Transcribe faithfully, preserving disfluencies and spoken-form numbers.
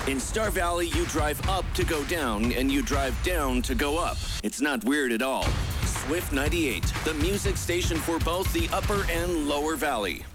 In Star Valley, you drive up to go down, and you drive down to go up. It's not weird at all. Swift ninety-eight, the music station for both the Upper and Lower Valley.